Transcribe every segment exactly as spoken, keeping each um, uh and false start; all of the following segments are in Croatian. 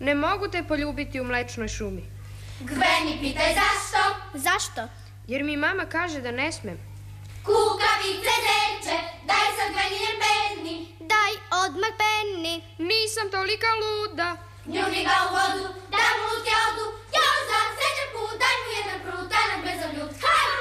Ne mogu te poljubiti u mlečnoj šumi. Gveni, pitaj zašto? Zašto? Jer mi mama kaže da ne smem. Kukavice, zeče, daj sad Gvenijem Penni. Daj odmah Penni. Nisam tolika luda. Njuni ga u vodu, da mu lutke odu. Joza, srećan put, daj mu jedan prut, tanak bezoljub.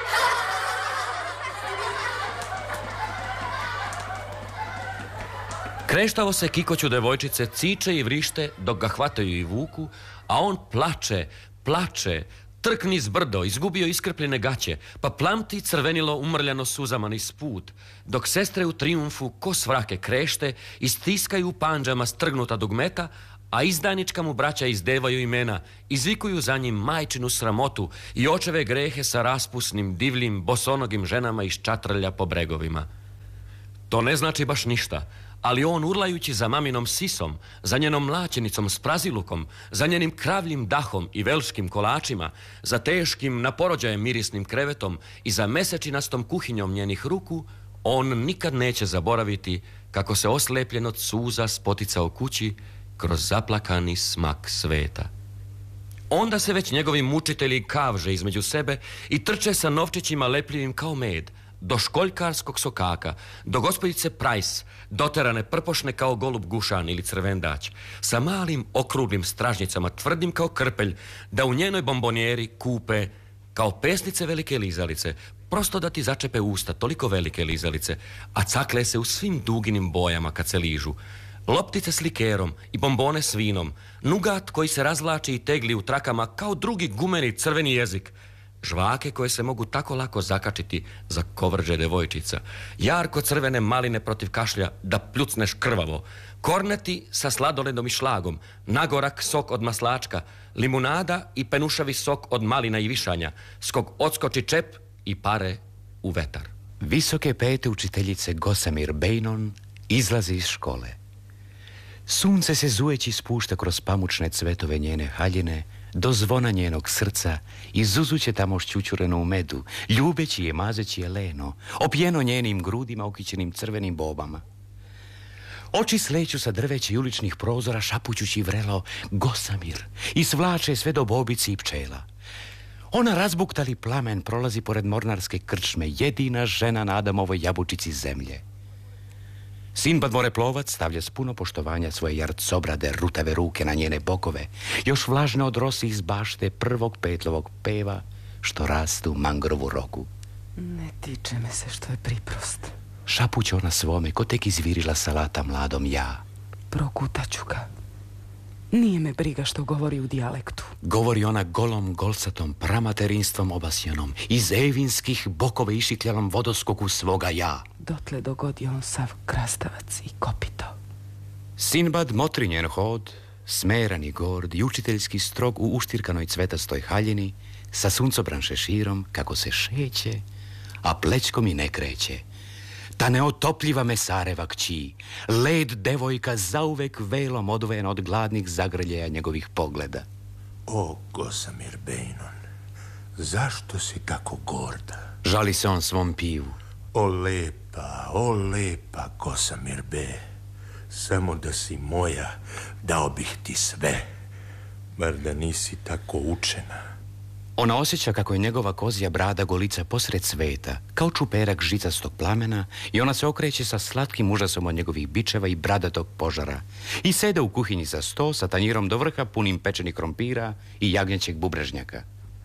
Kreštavo se kikoću devojčice, ciče i vrište dok ga hvataju i vuku, a on plače, plače, trk niz brdo, izgubio iskrpljene gaće, pa plamti crvenilo umrljano suzama niz put, dok sestre u trijumfu ko svrake krešte i stiskaju pandžama strgnuta dugmeta, a izdajnička mu braća izdevaju imena, izvikuju za njim majčinu sramotu i očeve grehe sa raspusnim, divljim, bosonogim ženama iz čatrlja po bregovima. To ne znači baš ništa, ali on urlajući za maminom sisom, za njenom mlaćenicom s prazilukom, za njenim kravljim dahom i velškim kolačima, za teškim na porođajem mirisnim krevetom i za mesečinastom kuhinjom njenih ruku, on nikad neće zaboraviti kako se oslepljen od suza spoticao kući kroz zaplakani smak sveta. Onda se već njegovi mučitelji kavže između sebe i trče sa novčićima lepljivim kao med, do školjkarskog sokaka, do gospođice Price, doterane prpošne kao golub gušan ili crvendać, sa malim okruglim stražnjicama tvrdim kao krpelj, da u njenoj bombonjeri kupe kao pesnice velike lizalice, prosto da ti začepe usta, toliko velike lizalice, a cakle se u svim duginim bojama kad se ližu. Loptice s likerom i bombone s vinom, nugat koji se razvlači i tegli u trakama kao drugi gumeni crveni jezik, žvake koje se mogu tako lako zakačiti za kovrđe devojčica, jarko crvene maline protiv kašlja da pljucneš krvavo, korneti sa sladoledom i šlagom, nagorak sok od maslačka, limunada i penušavi sok od malina i višanja, skog odskoči čep i pare u vetar. Visoke pete učiteljice Gosamir Bejnon izlazi iz škole. Sunce se zujeći spušta kroz pamučne cvetove njene haljine do zvona njenog srca i zuzuće tamo šćućureno u medu, ljubeći je, mazeći je leno, opijeno njenim grudima okićenim crvenim bobama. Oči sleću sa drveća i uličnih prozora šapućući vrelo Gosamir i svlače sve do bobici i pčela. Ona razbuktali plamen prolazi pored mornarske krčme, jedina žena na Adamovoj jabučici zemlje. Sinbad moreplovac stavlja s puno poštovanja svoje jarcobrade rutave ruke na njene bokove, još vlažne od rosi iz bašte prvog petlovog peva što rastu u mangrovu rogu. Ne tiče me se što je priprost. Šapuće ona svome, ko tek izvirila salata mladom ja. Prokutaću ga. Nije me briga što govori u dijalektu. Govori ona golom, golsatom, pramaterinstvom obasjanom, iz evinskih bokove išikljalom vodoskoku svoga ja. Dotle dogodi on sav krastavac i kopito. Sinbad motri njen hod, smeran i gord i učiteljski strog u uštirkanoj cvetastoj haljini, sa suncobran šeširom kako se šeće, a plećkom i ne kreće. Ta neotopljiva mesareva kći, led devojka zauvek velom odvojen od gladnih zagrljeja njegovih pogleda. O, Gosamir Bejnon, zašto si tako gorda? Žali se on svom pivu. O lepa, o lepa, Gosamir Be, samo da si moja, dao bih ti sve, bar da nisi tako učena. Ona osjeća kako je njegova kozja brada golica posred sveta, kao čuperak žicastog plamena, i ona se okreće sa slatkim užasom od njegovih bičeva i bradatog požara i sede u kuhinji za sto sa tanjirom do vrha punim pečenih krompira i jagnjećeg bubrežnjaka.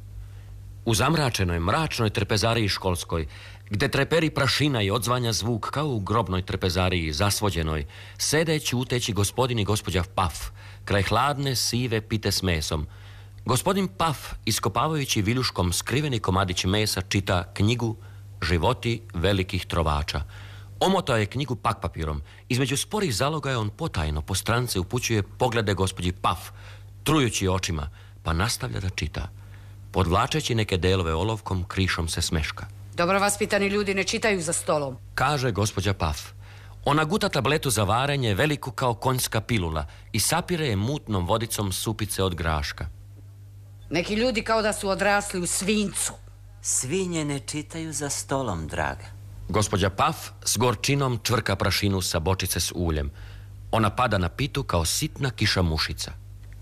U zamračenoj, mračnoj trpezariji školskoj, gde treperi prašina i odzvanja zvuk kao u grobnoj trpezariji zasvođenoj, sede ćuteći gospodin i gospođa Paf, kraj hladne, sive pite s mesom. Gospodin Paf, iskopavajući viljuškom skriveni komadić mesa, čita knjigu Životi velikih trovača. Omotao je knjigu pak papirom. Između sporih zaloga je on potajno po strance upućuje poglede gospođi Paf, trujući očima, pa nastavlja da čita. Podvlačeći neke delove olovkom, krišom se smeška. Dobro vaspitani ljudi ne čitaju za stolom, kaže gospođa Paf. Ona guta tabletu za varenje, veliku kao konjska pilula, i sapire je mutnom vodicom supice od graška. Neki ljudi kao da su odrasli u svincu. Svinje ne čitaju za stolom, draga. Gospođa Paf s gorčinom čvrka prašinu sa bočice s uljem. Ona pada na pitu kao sitna kiša mušica.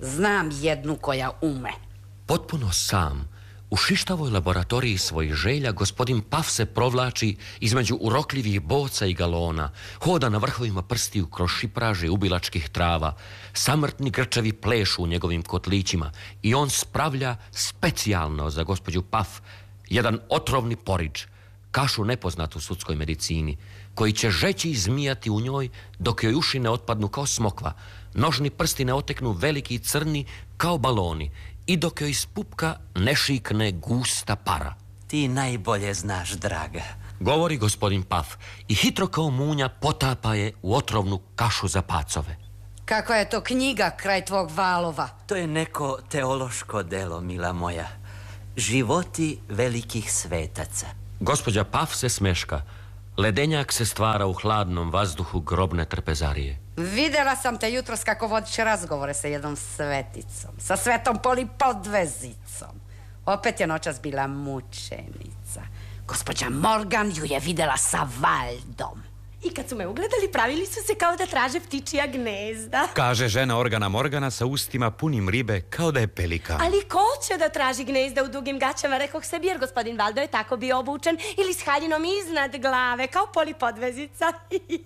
Znam jednu koja ume. Potpuno sam, u šištavoj laboratoriji svojih želja, gospodin Paf se provlači između urokljivih boca i galona, hoda na vrhovima prstiju kroz šipraže ubilačkih trava, samrtni grčevi plešu u njegovim kotlićima i on spravlja specijalno za gospođu Paf jedan otrovni porič, kašu nepoznatu u sudskoj medicini, koji će žeći izmijati u njoj dok joj uši ne otpadnu kao smokva, nožni prsti ne oteknu veliki crni kao baloni i dok joj iz pupka ne šikne gusta para. Ti najbolje znaš, draga. Govori gospodin Paf i hitro kao munja potapa je u otrovnu kašu za pacove. Kakva je to knjiga kraj tvog valova? To je neko teološko delo, mila moja. Životi velikih svetaca. Gospođa Paf se smeška. Ledenjak se stvara u hladnom vazduhu grobne trpezarije. Videla sam te jutros kako vodiš razgovore sa jednom sveticom, sa svetom polipodvezicom. Opet je noćas bila mučenica. Gospođa Morgan ju je videla sa Valdom. I kad su me ugledali, pravili su se kao da traže ptičija gnezda. Kaže žena Organa Morgana sa ustima punim ribe kao da je pelikan. Ali ko će da traži gnezda u dugim gaćama, rekoh sebi, jer gospodin Valdo je tako bio obučen ili s haljinom iznad glave, kao polipodvezica.